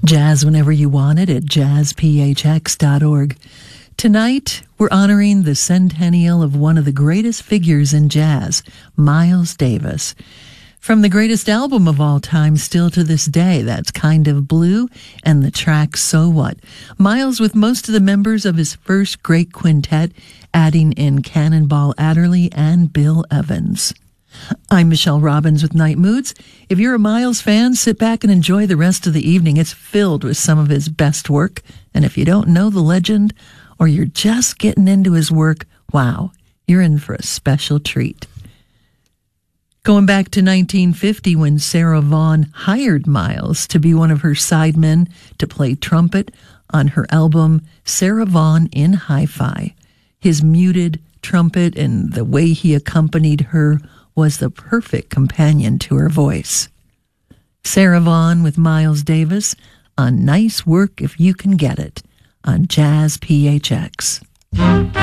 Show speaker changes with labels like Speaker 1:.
Speaker 1: Jazz whenever you want it at jazzphx.org. Tonight, we're honoring the centennial of one of the greatest figures in jazz, Miles Davis. From the greatest album of all time still to this day, that's Kind of Blue, and the track So What. Miles with most of the members of his first great quintet, adding in Cannonball Adderley and Bill Evans. I'm Michelle Robbins with Night Moods. If you're a Miles fan, sit back and enjoy the rest of the evening. It's filled with some of his best work. And if you don't know the legend, or you're just getting into his work, wow, you're in for a special treat. Going back to 1950, when Sarah Vaughan hired Miles to be one of her sidemen to play trumpet on her album Sarah Vaughan in Hi-Fi. His muted trumpet and the way he accompanied her was the perfect companion to her voice. Sarah Vaughan with Miles Davis on Nice Work If You Can Get It on Jazz PHX.